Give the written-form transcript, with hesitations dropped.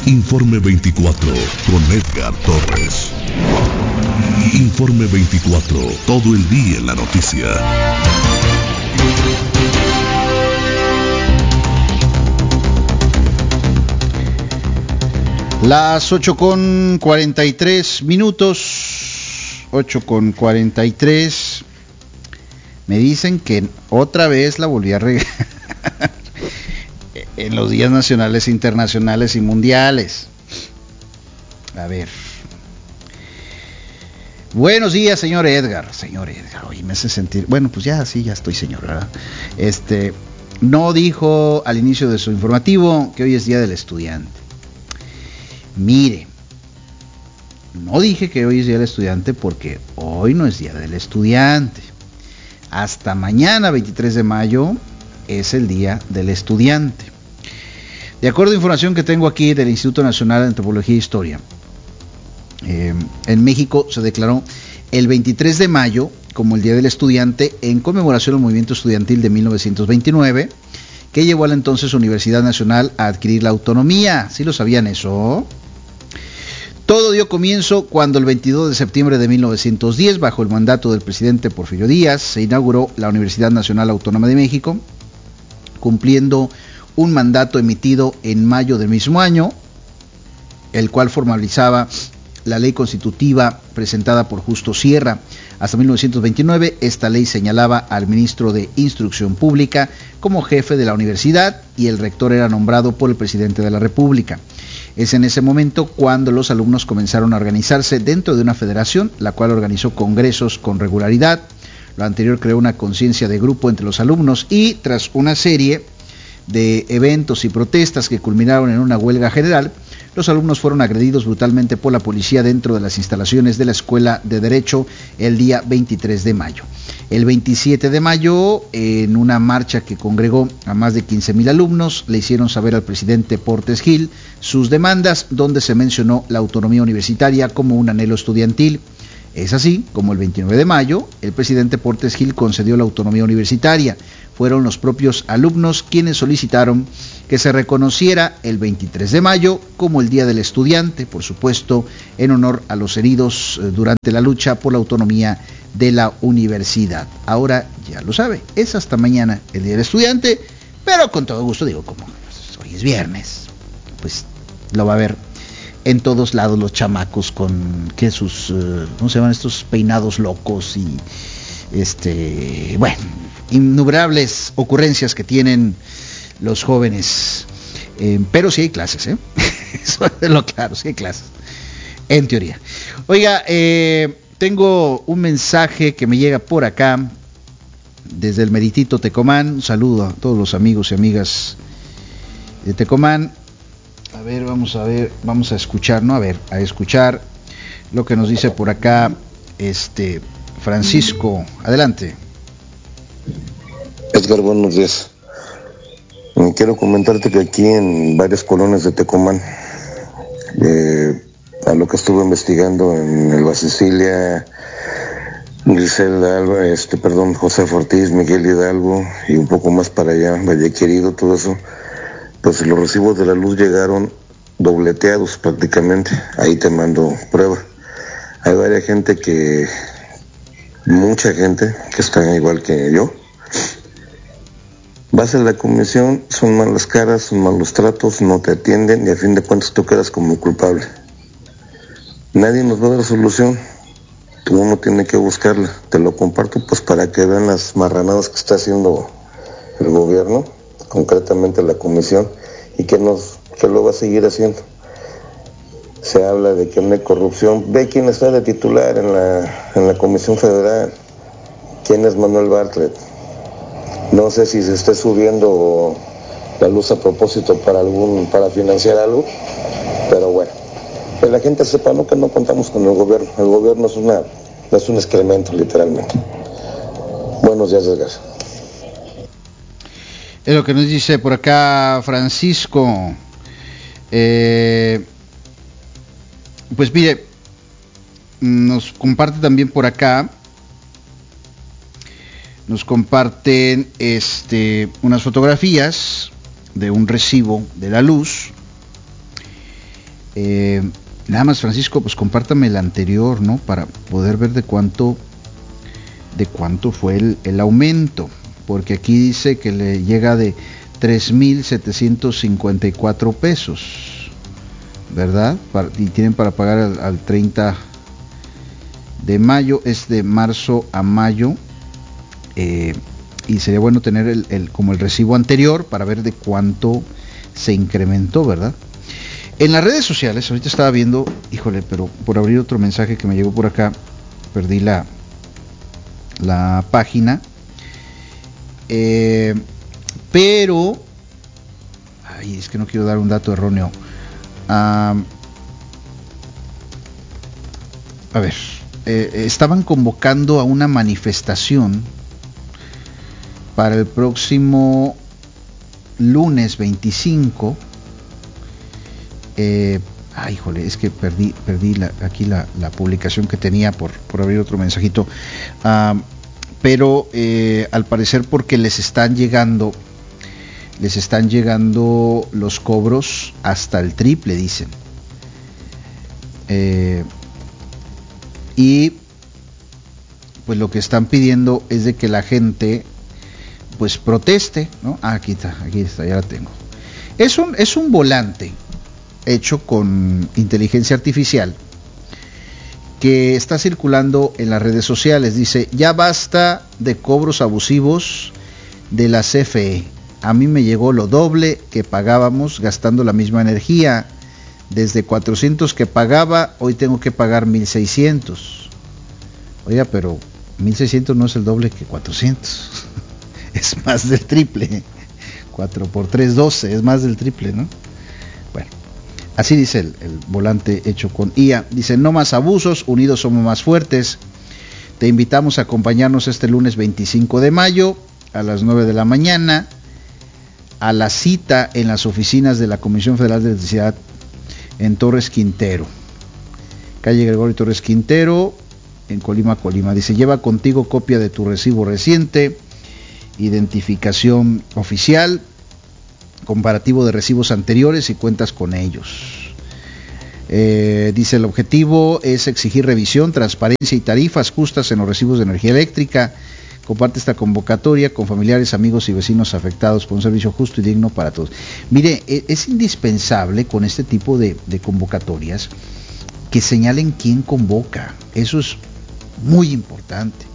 Informe 24 con Edgar Torres. Informe 24, todo el día en la noticia. Las 8:43, 8:43. Me dicen que otra vez la volví a regar en los días nacionales, internacionales y mundiales. A ver. Buenos días, señor Edgar. Señor Edgar, oye, me hace sentir... Bueno, pues ya, sí, ya estoy señor, ¿verdad? No dijo al inicio de su informativo que hoy es Día del Estudiante. Mire, no dije que hoy es Día del Estudiante porque hoy no es Día del Estudiante. Hasta mañana, 23 de mayo, es el Día del Estudiante. De acuerdo a información que tengo aquí del Instituto Nacional de Antropología e Historia, en México se declaró el 23 de mayo como el Día del Estudiante en conmemoración al movimiento estudiantil de 1929, que llevó a la entonces Universidad Nacional a adquirir la autonomía. ¿Sí lo sabían eso? Todo dio comienzo cuando el 22 de septiembre de 1910, bajo el mandato del presidente Porfirio Díaz, se inauguró la Universidad Nacional Autónoma de México, cumpliendo un mandato emitido en mayo del mismo año, el cual formalizaba la ley constitutiva presentada por Justo Sierra. Hasta 1929, esta ley señalaba al ministro de Instrucción Pública como jefe de la universidad y el rector era nombrado por el presidente de la República. Es en ese momento cuando los alumnos comenzaron a organizarse dentro de una federación, la cual organizó congresos con regularidad. Lo anterior creó una conciencia de grupo entre los alumnos y, tras una serie de eventos y protestas que culminaron en una huelga general, los alumnos fueron agredidos brutalmente por la policía dentro de las instalaciones de la Escuela de Derecho el día 23 de mayo. El 27 de mayo, en una marcha que congregó a más de 15,000 alumnos, le hicieron saber al presidente Portes Gil sus demandas, donde se mencionó la autonomía universitaria como un anhelo estudiantil. Es así como el 29 de mayo, el presidente Portes Gil concedió la autonomía universitaria. Fueron los propios alumnos quienes solicitaron que se reconociera el 23 de mayo como el Día del Estudiante, por supuesto, en honor a los heridos durante la lucha por la autonomía de la universidad. Ahora ya lo sabe, es hasta mañana el Día del Estudiante, pero con todo gusto digo, como pues, hoy es viernes, pues lo va a ver en todos lados los chamacos con que sus, ¿cómo se llaman estos peinados locos y bueno, innumerables ocurrencias que tienen los jóvenes, pero sí hay clases, eso es lo claro, sí hay clases, en teoría. Oiga, tengo un mensaje que me llega por acá, desde el Meritito Tecomán. Un saludo a todos los amigos y amigas de Tecomán. A ver, vamos a escuchar, ¿no? A escuchar lo que nos dice por acá, Francisco. Adelante. Edgar, buenos días. Quiero comentarte que aquí en varias colonias de Tecomán, a lo que estuve investigando en el Basicilia, Griselda Alba, José Ortiz, Miguel Hidalgo y un poco más para allá, Valle Querido, todo eso, pues los recibos de la luz llegaron dobleteados prácticamente. Ahí te mando prueba. Hay mucha gente que está igual que yo. Vas a la comisión, son malas caras, son malos tratos, no te atienden y a fin de cuentas tú quedas como culpable. Nadie nos va a dar solución, uno tiene que buscarla. Te lo comparto pues para que vean las marranadas que está haciendo el gobierno, concretamente la comisión, y que lo va a seguir haciendo. Se habla de que no hay corrupción. Ve quién está de titular en la Comisión Federal, quién es Manuel Bartlett. No sé si se esté subiendo la luz a propósito para financiar algo, pero bueno, que la gente sepa, ¿no?, que no contamos con el gobierno. El gobierno es un excremento, literalmente. Buenos días, Edgar. Es lo que nos dice por acá Francisco. Pues mire, nos comparte también por acá. Nos comparten unas fotografías de un recibo de la luz Nada más, Francisco, pues compártame el anterior, ¿no? Para poder ver de cuánto fue el aumento, porque aquí dice que le llega de 3,754 pesos, ¿verdad? Y tienen para pagar al 30 de mayo, es de marzo a mayo, y sería bueno tener como el recibo anterior para ver de cuánto se incrementó, ¿verdad? En las redes sociales, ahorita estaba viendo, híjole, pero por abrir otro mensaje que me llegó por acá, perdí la página, pero, ay, es que no quiero dar un dato erróneo. A ver, estaban convocando a una manifestación para el próximo lunes 25. Híjole, es que perdí aquí la publicación que tenía por abrir otro mensajito, pero al parecer porque les están llegando los cobros hasta el triple, dicen, y pues lo que están pidiendo es de que la gente pues proteste, ¿no? Aquí está, ya la tengo. Es un volante hecho con inteligencia artificial que está circulando en las redes sociales. Dice: ya basta de cobros abusivos de la CFE. A mí me llegó lo doble que pagábamos gastando la misma energía. Desde 400 que pagaba, hoy tengo que pagar 1,600. Oiga, pero 1,600 no es el doble que 400. Es más del triple. 4 por 3, 12, es más del triple, ¿no? Bueno, así dice el volante hecho con IA. Dice: no más abusos, unidos somos más fuertes. Te invitamos a acompañarnos este lunes 25 de mayo a las 9 de la mañana a la cita en las oficinas de la Comisión Federal de Electricidad en Torres Quintero, calle Gregorio Torres Quintero, en Colima. Dice: lleva contigo copia de tu recibo reciente, identificación oficial, comparativo de recibos anteriores y cuentas con ellos. Dice: el objetivo es exigir revisión, transparencia y tarifas justas en los recibos de energía eléctrica. Comparte esta convocatoria con familiares, amigos y vecinos afectados por un servicio justo y digno para todos. Mire, es indispensable con este tipo de convocatorias que señalen quién convoca. Eso es muy importante.